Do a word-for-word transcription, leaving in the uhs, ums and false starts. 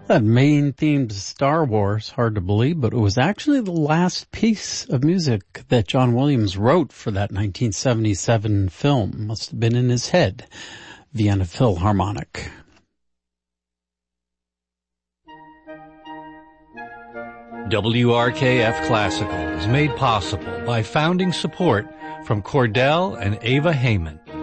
That main theme to Star Wars, hard to believe, but it was actually the last piece of music that John Williams wrote for that nineteen seventy-seven film. Must have been in his head. Vienna Philharmonic. W R K F Classical is made possible by founding support from Cordell and Ava Heyman.